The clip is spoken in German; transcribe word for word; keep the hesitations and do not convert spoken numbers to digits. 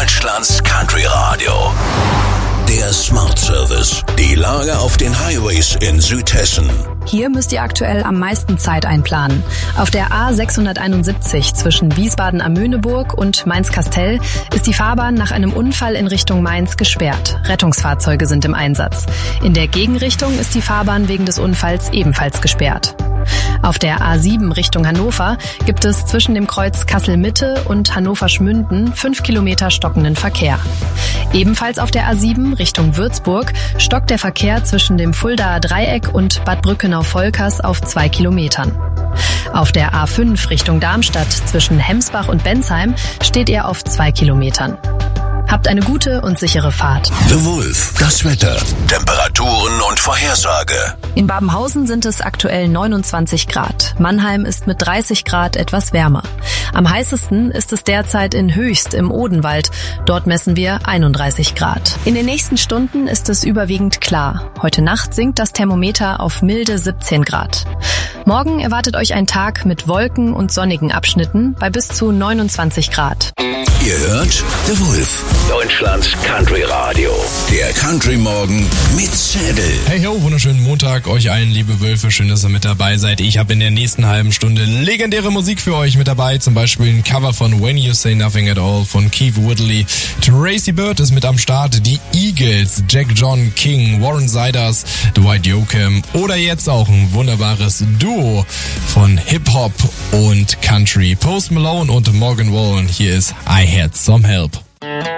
Deutschlands Country Radio. Der Smart Service. Die Lage auf den Highways in Südhessen. Hier müsst ihr aktuell am meisten Zeit einplanen. Auf der A sechshunderteinundsiebzig zwischen Wiesbaden am Möhneburg und Mainz-Kastell ist die Fahrbahn nach einem Unfall in Richtung Mainz gesperrt. Rettungsfahrzeuge sind im Einsatz. In der Gegenrichtung ist die Fahrbahn wegen des Unfalls ebenfalls gesperrt. Auf der A sieben Richtung Hannover gibt es zwischen dem Kreuz Kassel-Mitte und Hannover-Schmünden fünf Kilometer stockenden Verkehr. Ebenfalls auf der A sieben Richtung Würzburg stockt der Verkehr zwischen dem Fuldaer Dreieck und Bad Brückenau-Volkers auf zwei Kilometern. Auf der A fünf Richtung Darmstadt zwischen Hemsbach und Bensheim steht er auf zwei Kilometern. Habt eine gute und sichere Fahrt. The Wolf, das Wetter, Temperaturen und Vorhersage. In Babenhausen sind es aktuell neunundzwanzig Grad. Mannheim ist mit dreißig Grad etwas wärmer. Am heißesten ist es derzeit in Höchst im Odenwald. Dort messen wir einunddreißig Grad. In den nächsten Stunden ist es überwiegend klar. Heute Nacht sinkt das Thermometer auf milde siebzehn Grad. Morgen erwartet euch ein Tag mit Wolken und sonnigen Abschnitten bei bis zu neunundzwanzig Grad. Ihr hört The Wolf, Deutschlands Country Radio. Der Country Morgen mit Zedel. Hey ho, wunderschönen Montag euch allen, liebe Wölfe. Schön, dass ihr mit dabei seid. Ich habe in der nächsten halben Stunde legendäre Musik für euch mit dabei. Zum Beispiel ein Cover von When You Say Nothing at All von Keith Woodley. Tracy Bird ist mit am Start. Die Eagles, Jack John King, Warren Ziders, Dwight Yoakam oder jetzt auch ein wunderbares Duo von Hip-Hop und Country. Post Malone und Morgan Wallen. Hier ist I Had Some Help.